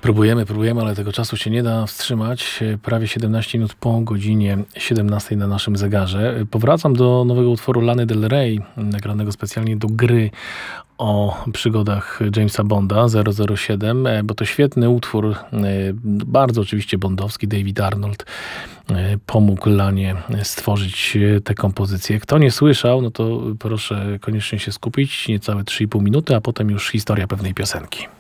Próbujemy, ale tego czasu się nie da wstrzymać. Prawie 17 minut po godzinie 17 na naszym zegarze. Powracam do nowego utworu Lany Del Rey, nagranego specjalnie do gry o przygodach Jamesa Bonda 007, bo to świetny utwór, bardzo oczywiście bondowski. David Arnold pomógł Lanie stworzyć tę kompozycję. Kto nie słyszał, no to proszę koniecznie się skupić, niecałe 3,5 minuty, a potem już historia pewnej piosenki.